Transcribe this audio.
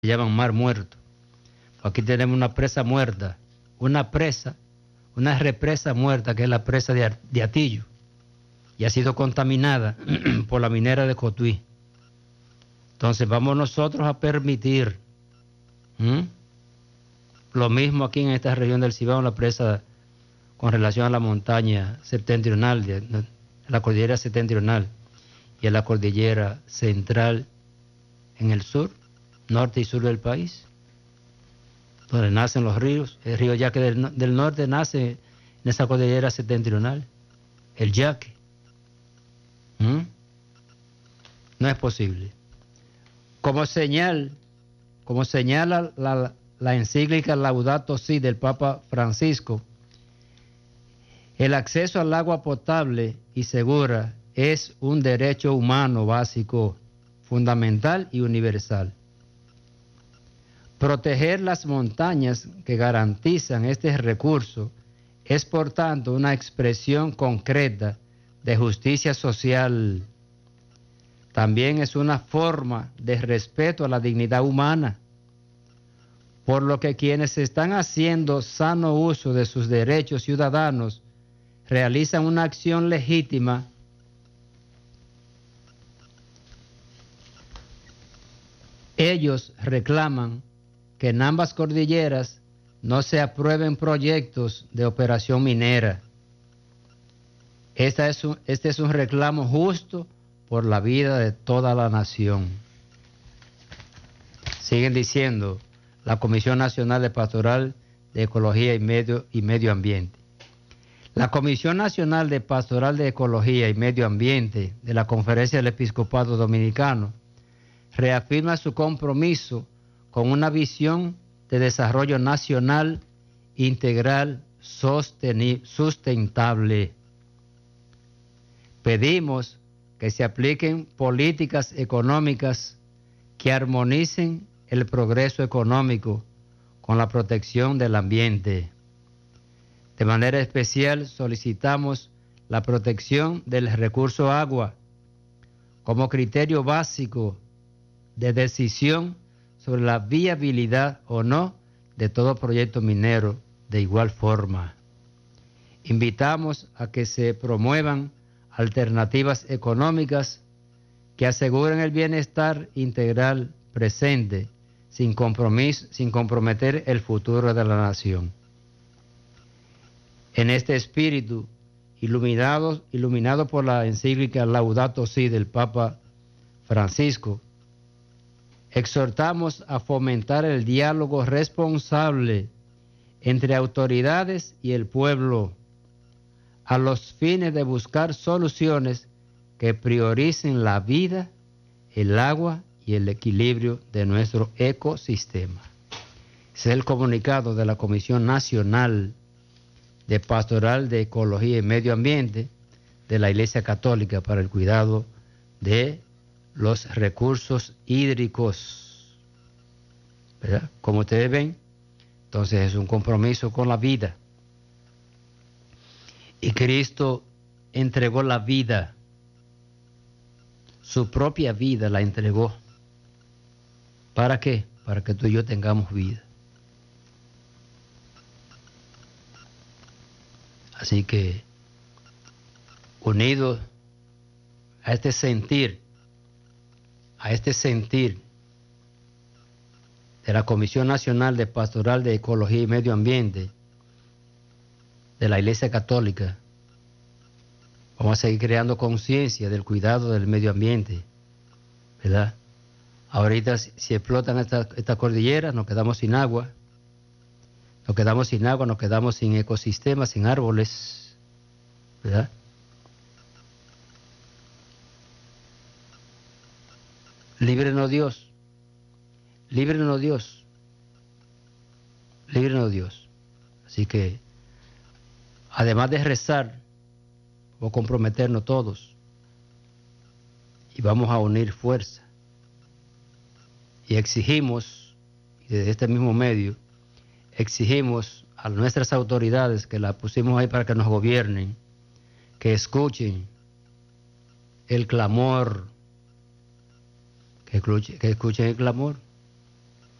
llaman Mar Muerto. Aquí tenemos una presa muerta, una represa muerta, que es la presa de Atillo, y ha sido contaminada por la minera de Cotuí. Entonces vamos nosotros a permitir lo mismo aquí en esta región del Cibao, en la presa con relación a la montaña septentrional, la cordillera septentrional y a la cordillera central en el sur, norte y sur del país, donde nacen los ríos. El río Yaque del norte nace en esa cordillera septentrional, el Yaque. No es posible. Como señala la encíclica Laudato Si del Papa Francisco, el acceso al agua potable y segura es un derecho humano básico, fundamental y universal. Proteger las montañas que garantizan este recurso es, por tanto, una expresión concreta de justicia social. También es una forma de respeto a la dignidad humana, por lo que quienes están haciendo sano uso de sus derechos ciudadanos realizan una acción legítima ellos reclaman que en ambas cordilleras no se aprueben proyectos de operación minera. Este es un reclamo justo por la vida de toda la nación. Siguen diciendo la Comisión Nacional de Pastoral de Ecología y Medio Ambiente. La Comisión Nacional de Pastoral de Ecología y Medio Ambiente de la Conferencia del Episcopado Dominicano reafirma su compromiso con una visión de desarrollo nacional, integral, sustentable. Pedimos que se apliquen políticas económicas que armonicen el progreso económico con la protección del ambiente. De manera especial solicitamos la protección del recurso agua como criterio básico de decisión sobre la viabilidad o no de todo proyecto minero. De igual forma, invitamos a que se promuevan alternativas económicas que aseguren el bienestar integral presente sin comprometer el futuro de la nación. En este espíritu, iluminado por la encíclica Laudato Si del Papa Francisco, exhortamos a fomentar el diálogo responsable entre autoridades y el pueblo, a los fines de buscar soluciones que prioricen la vida, el agua y el equilibrio de nuestro ecosistema. Ese es el comunicado de la Comisión Nacional de Pastoral de Ecología y Medio Ambiente de la Iglesia Católica para el cuidado de los recursos hídricos. ¿Verdad? Como ustedes ven, entonces es un compromiso con la vida. Y Cristo entregó la vida, su propia vida la entregó. ¿Para qué? Para que tú y yo tengamos vida. Así que, unidos a este sentir de la Comisión Nacional de Pastoral de Ecología y Medio Ambiente de la Iglesia Católica, vamos a seguir creando conciencia del cuidado del medio ambiente, ¿verdad? Ahorita si explotan esta cordillera, nos quedamos sin agua, nos quedamos sin ecosistemas, sin árboles, ¿verdad? Líbrenos Dios, líbrenos Dios, líbrenos Dios. Así que, además de rezar, vamos a comprometernos todos y vamos a unir fuerza. Y exigimos, y desde este mismo medio, exigimos a nuestras autoridades que las pusimos ahí para que nos gobiernen, que escuchen el clamor, que escuchen el clamor